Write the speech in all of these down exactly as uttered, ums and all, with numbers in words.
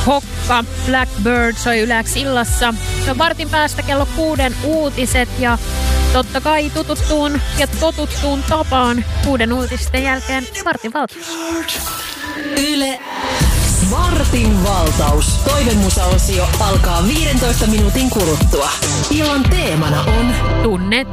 Hokka, Blackbird soi Yleäks illassa. Se on vartin päästä kello kuuden uutiset ja totta kai tututtuun ja totuttuun tapaan kuuden uutisten jälkeen vartin valtaus. Yle Vartin valtaus. Toivemusaosio alkaa viidentoista minuutin kuluttua. Illan teemana on Tunne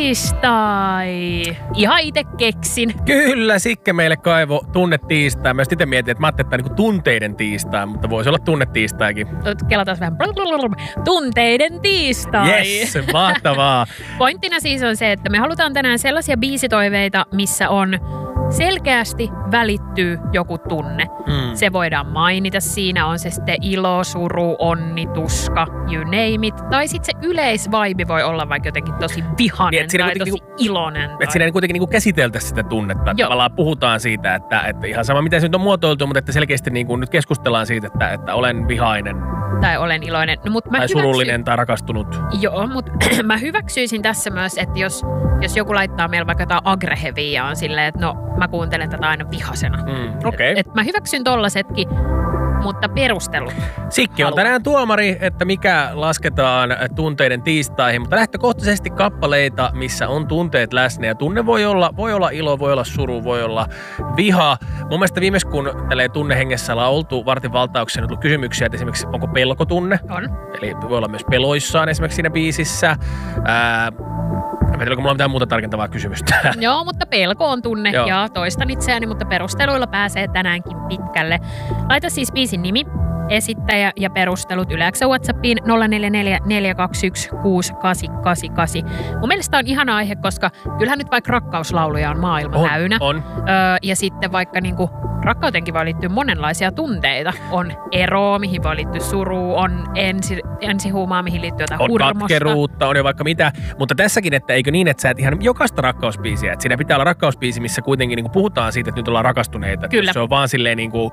tiistai. Ihan itse keksin. Kyllä, Sikke meille kaivo tunne tiistai. Mä itse mietin, että mä ajattelin, että niinku tunteiden tiistai, mutta voisi olla tunne tiistaikin. Kelataan vähän tunteiden tiistai. Yes, mahtavaa. Pointtina siis on se, että me halutaan tänään sellaisia biisitoiveita, missä on selkeästi välittyy joku tunne. Mm. Se voidaan mainita. Siinä on se sitten ilo, suru, onni, tuska, you name it. Tai sitten se yleisvaibi voi olla vaikka jotenkin tosi vihainen niin, tai tosi niinku, iloinen. Että tai... siinä kuitenkin niinku käsiteltäisiin sitä tunnetta. Että tavallaan puhutaan siitä, että, että ihan sama miten se nyt on muotoiltu, mutta että selkeästi niinku nyt keskustellaan siitä, että, että olen vihainen. Tai olen iloinen. No, mut mä tai hyväksyn... surullinen tai rakastunut. Joo, mutta mä hyväksyisin tässä myös, että jos, jos joku laittaa meillä vaikka jotain agreheviä ja on silleen, että no mä kuuntelen tätä aina vihasena. Mm, okay. et, et mä hyväksyn tollasetkin, mutta perustelut. Sikki on tänään tuomari, että mikä lasketaan tunteiden tiistaihin, mutta lähtökohtaisesti kappaleita, missä on tunteet läsnä. Ja tunne voi olla, voi olla ilo, voi olla suru, voi olla viha. Mun mielestä viimeis kun tälleen tunnehengessä ollaan oltu vartin valtauksessa, on tullut kysymyksiä, että esimerkiksi onko pelkotunne. On. Eli voi olla myös peloissaan esimerkiksi siinä biisissä. Ää, Mä en tiedä, onko mulla mitään muuta tarkentavaa kysymystä. Joo, mutta pelko on tunne. Joo. Ja toistan itseäni, mutta perusteluilla pääsee tänäänkin pitkälle. Laita siis biisin nimi, esittäjä ja perustelut Yleäksä WhatsAppiin nolla neljä neljä neljä kaksi yksi kuusi kahdeksan kahdeksan kahdeksan. Mun mielestä on ihana aihe, koska kyllähän nyt vaikka rakkauslauluja on maailma on, täynnä. On. Öö, ja sitten vaikka niinku rakkautenkin voi liittyä monenlaisia tunteita. On ero, mihin voi liittyä suru, on ensi, ensihuumaa, mihin liittyy jotain on hurmosta. On katkeruutta, on jo vaikka mitä. Mutta tässäkin, että eikö niin, että sä et ihan jokaista rakkausbiisiä. Että siinä pitää olla rakkausbiisi, missä kuitenkin niinku puhutaan siitä, että nyt ollaan rakastuneita. Kyllä. Se on vaan silleen niinku...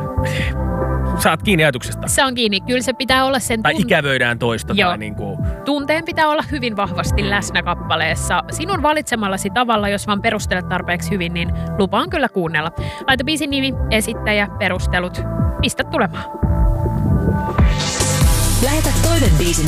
Saat kiinni ajatuksesta. Se on kiinni. Kyllä se pitää olla sen... Tai tun... ikävöidään toista. Joo. Tai niinku... Tunteen pitää olla hyvin vahvasti läsnä kappaleessa. Sinun valitsemallasi tavalla, jos vaan perustelet tarpeeksi hyvin, niin lupaan kyllä kuunnella. Laita biisin nimi, esittäjä, perustelut. Pistä tulemaan. Lähetä toivebiisin